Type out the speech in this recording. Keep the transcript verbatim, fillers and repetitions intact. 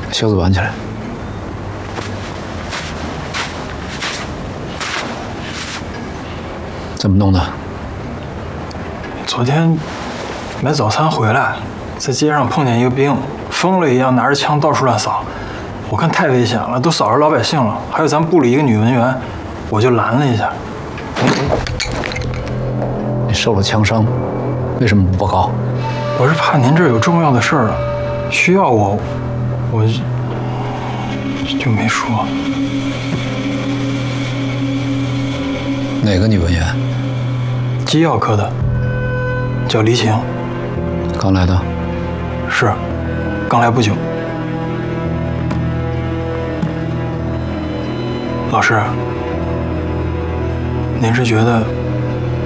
袖子挽起来。怎么弄的？ 昨天买早餐回来，在街上碰见一个兵，疯了一样拿着枪到处乱扫，我看太危险了，都扫着老百姓了。还有咱部里一个女文员，我就拦了一下。 你受了枪伤，为什么不报告？ 我是怕您这儿有重要的事儿啊，需要我，我就没说。 哪个女文员？ 机药科的，叫黎晴。 刚来的。 是，刚来不久。老师，您是觉得